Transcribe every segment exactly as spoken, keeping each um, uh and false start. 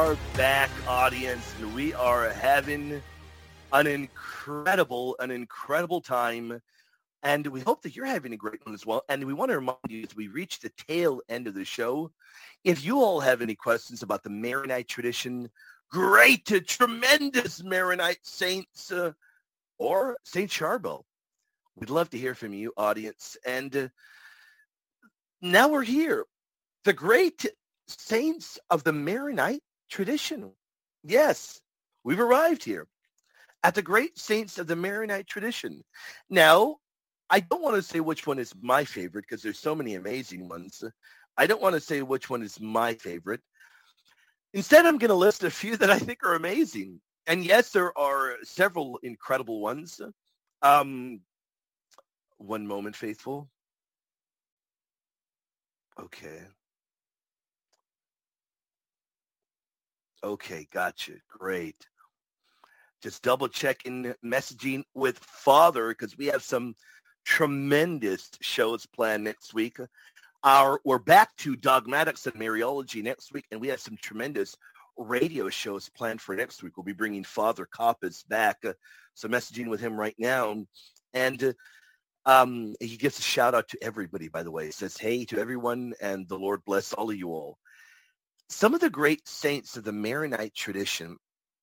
are back, audience, and we are having an incredible, an incredible time. And we hope that you're having a great one as well. And we want to remind you as we reach the tail end of the show, if you all have any questions about the Maronite tradition, great, uh, tremendous Maronite saints, uh, or Saint Charbel, we'd love to hear from you, audience. And uh, now we're here. The great saints of the Maronite tradition. Yes, we've arrived here at the great saints of the Maronite tradition. Now, I don't want to say which one is my favorite because there's so many amazing ones. I don't want to say which one is my favorite. Instead, I'm going to list a few that I think are amazing. And yes, there are several incredible ones. Um, one moment, faithful. Okay. Okay, gotcha. Great. Just double checking messaging with Father because we have some tremendous shows planned next week. Our we're back to Dogmatics and Mariology next week, and we have some tremendous radio shows planned for next week. We'll be bringing Father Coppas back. Uh, so messaging with him right now, and uh, um, he gives a shout out to everybody. By the way, he says hey to everyone, and the Lord bless all of you all. Some of the great saints of the Maronite tradition.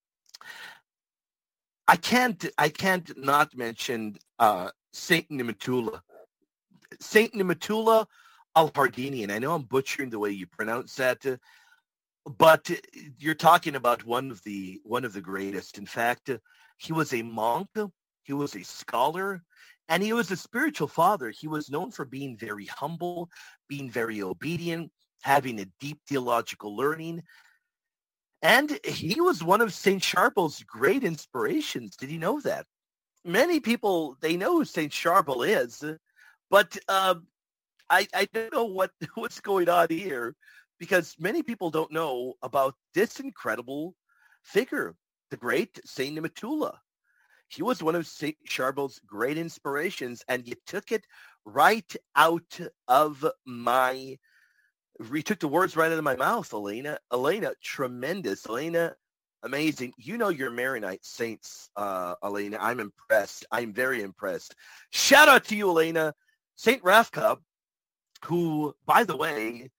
I can't I can't not mention uh, Saint Nematula. Saint Nematula Al-Hardinian. I know I'm butchering the way you pronounce that, uh, but you're talking about one of the one of the greatest. In fact, uh, he was a monk, he was a scholar, and he was a spiritual father. He was known for being very humble, being very obedient, having a deep theological learning. And he was one of Saint Charbel's great inspirations. Did you know that? Many people, they know who Saint Charbel is, but uh, I, I don't know what, what's going on here because many people don't know about this incredible figure, the great Saint Nematula. He was one of Saint Charbel's great inspirations, and you took it right out of my We took the words right out of my mouth, Elena. Elena, tremendous. Elena, amazing. You know your Maronite saints, uh, Elena. I'm impressed. I'm very impressed. Shout out to you, Elena. Saint Rafka, who, by the way,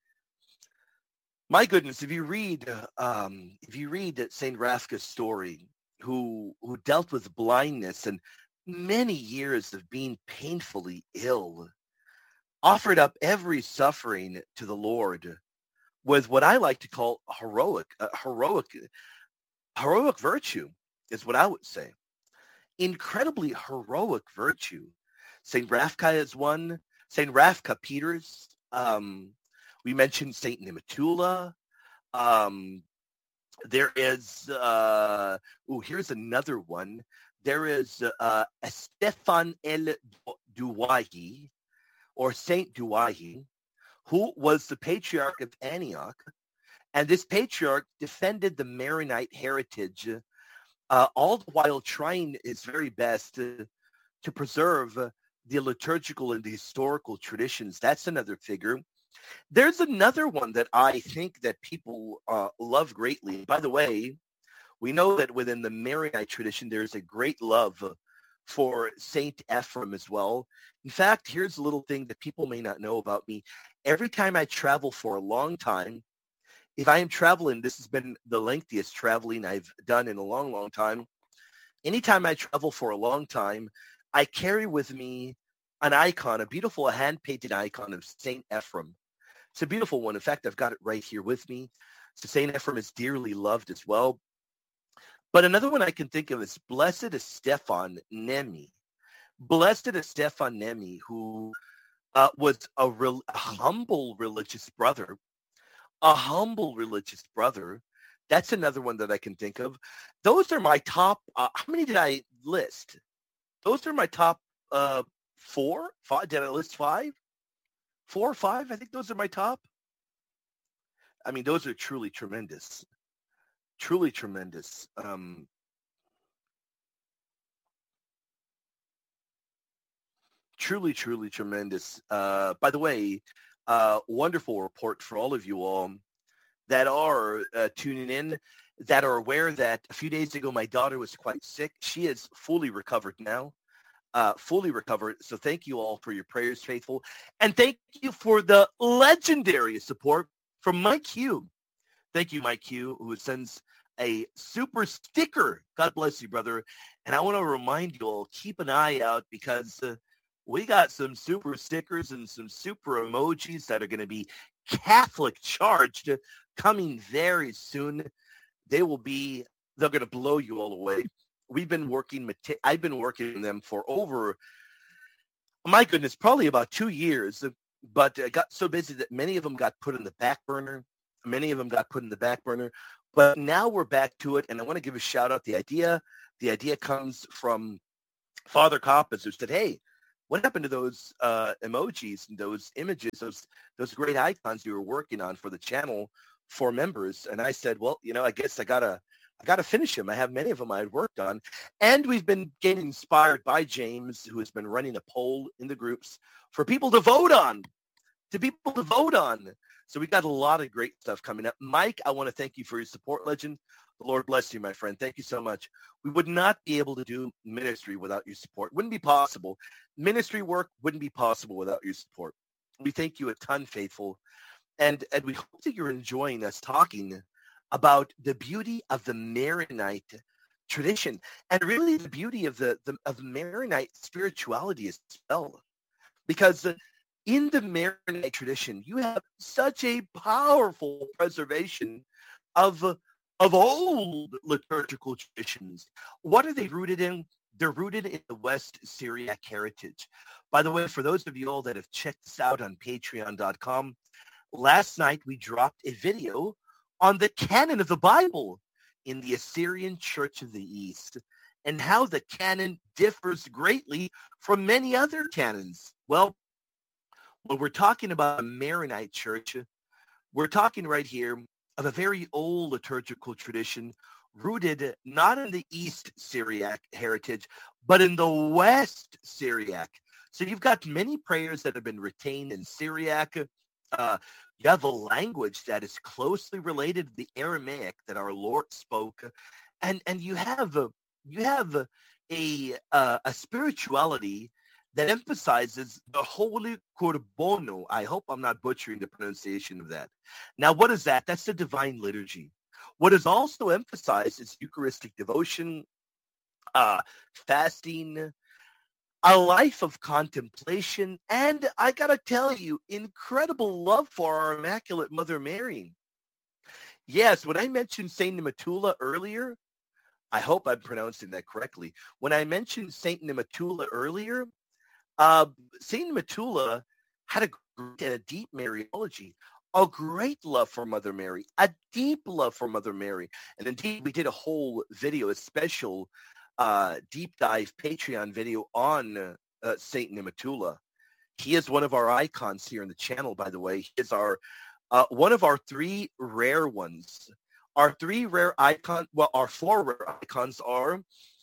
my goodness, if you read, um, if you read Saint Rafka's story, who who dealt with blindness and many years of being painfully ill, offered up every suffering to the Lord with what I like to call heroic, uh, heroic, heroic virtue is what I would say. Incredibly heroic virtue. Saint Rafka is one. Saint Rafka Peters. Um, we mentioned Saint Nematula. Um, there is, uh, oh, here's another one. There is uh, Stefan El Douahi, or Saint Douahi, who was the patriarch of Antioch. And this patriarch defended the Maronite heritage, uh, all the while trying his very best to, to preserve uh, the liturgical and the historical traditions. That's another figure. There's another one that I think that people uh, love greatly. By the way, we know that within the Maronite tradition, there's a great love for Saint Ephrem as well. In fact, here's a little thing that people may not know about me. Every time I travel for a long time, if I am traveling, this has been the lengthiest traveling I've done in a long, long time. Anytime I travel for a long time, I carry with me an icon, a beautiful hand-painted icon of Saint Ephrem. It's a beautiful one. In fact, I've got it right here with me. So Saint Ephrem is dearly loved as well. But another one I can think of is Blessed is Stefan Nemi. Blessed is Stefan Nemi, who uh, was a, re- a humble religious brother. A humble religious brother. That's another one that I can think of. Those are my top. Uh, how many did I list? Those are my top uh, four. Five? Did I list five? Four or five? I think those are my top. I mean, those are truly tremendous. Truly tremendous. Um, truly, truly tremendous. Uh, by the way, uh, wonderful report for all of you all that are uh, tuning in, that are aware that a few days ago my daughter was quite sick. She is fully recovered now, uh, fully recovered. So thank you all for your prayers, faithful. And thank you for the legendary support from Mike Hugh. Thank you, Mike Hugh, who sends a super sticker. God bless you, brother. And I want to remind you all, keep an eye out because uh, we got some super stickers and some super emojis that are going to be Catholic charged coming very soon. They will be, they're going to blow you all away. We've been working, I've been working on them for over, my goodness, probably about two years, but I got so busy that many of them got put in the back burner. Many of them got put in the back burner, but now we're back to it. And I want to give a shout out. The idea, the idea comes from Father Coppas, who said, hey, what happened to those uh, emojis and those images, those those great icons you were working on for the channel for members? And I said, well, you know, I guess I gotta I gotta finish them. I have many of them I had worked on, and we've been getting inspired by James, who has been running a poll in the groups for people to vote on, to people to vote on. So we got a lot of great stuff coming up. Mike, I want to thank you for your support, legend. The Lord bless you, my friend. Thank you so much. We would not be able to do ministry without your support. Wouldn't be possible. Ministry work wouldn't be possible without your support. We thank you a ton, faithful. And, and we hope that you're enjoying us talking about the beauty of the Maronite tradition and really the beauty of the, the of Maronite spirituality as well. Because in the Maronite tradition, you have such a powerful preservation of of old liturgical traditions. What are they rooted in? They're rooted in the West Syriac heritage. By the way, for those of you all that have checked this out on patreon dot com, last night we dropped a video on the canon of the Bible in the Assyrian Church of the East and how the canon differs greatly from many other canons. Well, when we're talking about a Maronite church, we're talking right here of a very old liturgical tradition rooted not in the East Syriac heritage, but in the West Syriac. So you've got many prayers that have been retained in Syriac. Uh, you have a language that is closely related to the Aramaic that our Lord spoke, and and you have a, you have a a, uh, a spirituality that emphasizes the Holy Korbono. I hope I'm not butchering the pronunciation of that. Now, what is that? That's the divine liturgy. What is also emphasized is Eucharistic devotion, uh, fasting, a life of contemplation, and I got to tell you, incredible love for our Immaculate Mother Mary. Yes, when I mentioned Saint Nematula earlier, I hope I'm pronouncing that correctly. When I mentioned Saint Nematula earlier, Uh, Saint Nematula had a great and a deep Mariology, a great love for Mother Mary, a deep love for Mother Mary. And indeed, we did a whole video, a special uh, deep dive Patreon video on uh, Saint Nematula. He is one of our icons here in the channel, by the way. He is our uh, one of our three rare ones. Our three rare icons, well, our four rare icons are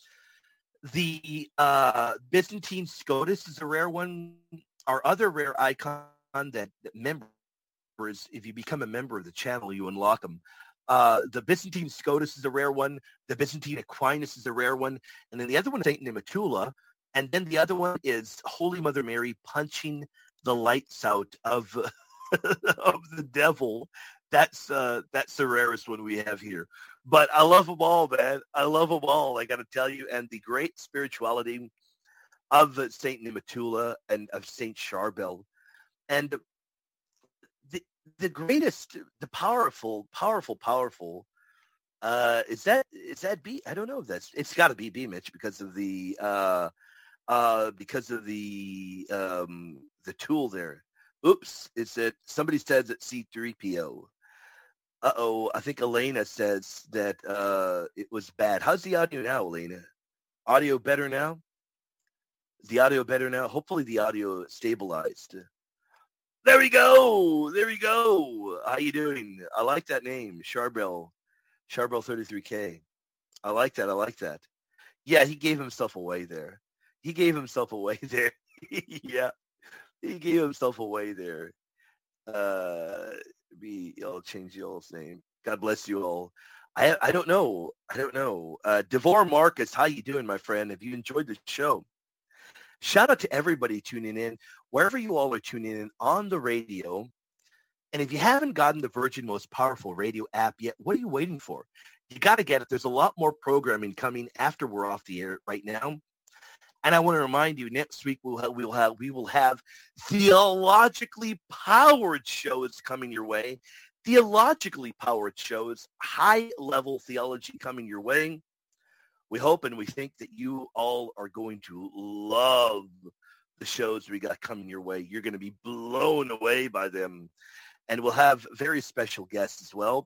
the uh, Byzantine Scotus is a rare one. Our other rare icon that, that members, if you become a member of the channel, you unlock them. Uh, the Byzantine Scotus is a rare one. The Byzantine Aquinas is a rare one. And then the other one is Saint Nematula. And then the other one is Holy Mother Mary punching the lights out of, of the devil. That's uh, that's the rarest one we have here. But I love them all, man. I love them all, I got to tell you. And the great spirituality of Saint Nematula and of Saint Charbel. And the the greatest, the powerful, powerful, powerful, uh, is that is that B? I don't know if that's, it's got to be B, Mitch, because of the, uh, uh, because of the, um, the tool there. Oops, it's that somebody says it's C three P O. Uh-oh, I think Elena says that uh, it was bad. How's the audio now, Elena? Audio better now? Is the audio better now? Hopefully the audio stabilized. There we go. There we go. How you doing? I like that name, Charbel. Charbel thirty-three K. I like that. I like that. Yeah, he gave himself away there. He gave himself away there. Yeah, he gave himself away there. Uh, be I'll change y'all's name. God bless you all. I I don't know. I don't know. Uh, Devor Marcus, how you doing, my friend? Have you enjoyed the show? Shout out to everybody tuning in, wherever you all are tuning in on the radio. And if you haven't gotten the Virgin Most Powerful Radio app yet, what are you waiting for? You got to get it. There's a lot more programming coming after we're off the air right now. And I want to remind you, next week we'll have, we'll have, we will have theologically powered shows coming your way. Theologically powered shows, high-level theology coming your way. We hope and we think that you all are going to love the shows we got coming your way. You're going to be blown away by them. And we'll have very special guests as well.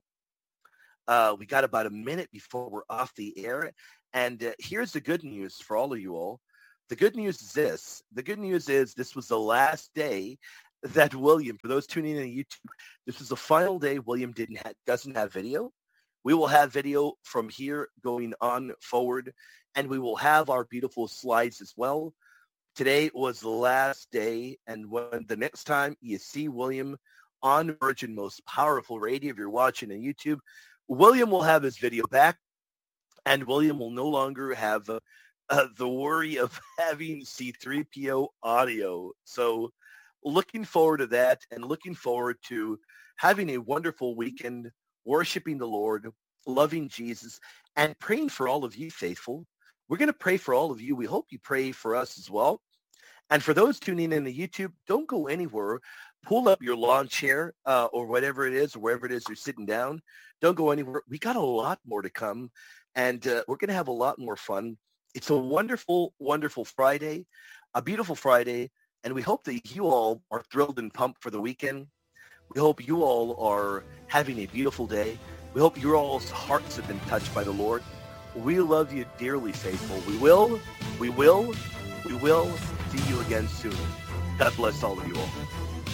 Uh, we got about a minute before we're off the air. And uh, here's the good news for all of you all. The good news is this. The good news is this was the last day that William, for those tuning in on YouTube, this was the final day William didn't ha- doesn't have video. We will have video from here going on forward, and we will have our beautiful slides as well. Today was the last day, and when the next time you see William on Virgin Most Powerful Radio, if you're watching on YouTube, William will have his video back, and William will no longer have uh, uh, the worry of having C three P O audio. So looking forward to that, and looking forward to having a wonderful weekend, worshiping the Lord, loving Jesus, and praying for all of you faithful. We're going to pray for all of you. We hope you pray for us as well. And for those tuning in the YouTube, don't go anywhere. Pull up your lawn chair uh, or whatever it is, or wherever it is you're sitting down. Don't go anywhere. We got a lot more to come, and uh, we're going to have a lot more fun. It's a wonderful, wonderful Friday, a beautiful Friday, and we hope that you all are thrilled and pumped for the weekend. We hope you all are having a beautiful day. We hope your all's hearts have been touched by the Lord. We love you dearly, faithful. We will, we will, we will see you again soon. God bless all of you all.